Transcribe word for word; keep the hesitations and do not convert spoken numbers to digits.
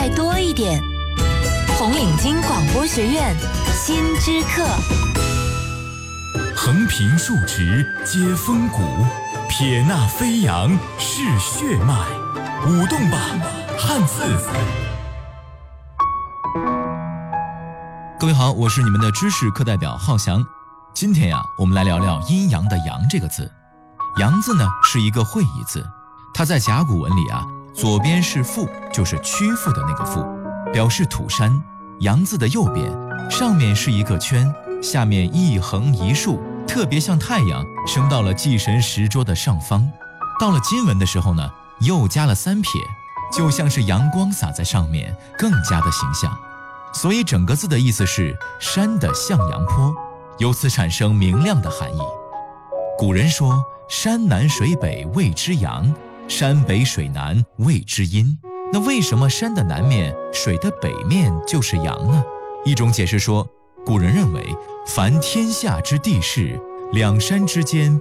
再多一点。红领巾广播学院新知课。 横平竖直接风骨，撇捺飞扬是血脉，舞动吧汉字。 各位好，我是你们的知识课代表浩翔。今天呀，我们来聊聊阴阳的阳这个字。阳字呢是一个会意字，它在甲骨文里啊，左边是父，就是屈服的那个父，表示土山。阳字的右边，上面是一个圈，下面一横一竖，特别像太阳升到了祭神石桌的上方。到了金文的时候呢，又加了三撇，就像是阳光洒在上面，更加的形象。所以整个字的意思是山的向阳坡，由此产生明亮的含义。古人说，山南水北谓之阳，山北水南谓之阴。那为什么山的南面，水的北面就是阳呢？一种解释说，古人认为凡天下之地势，两山之间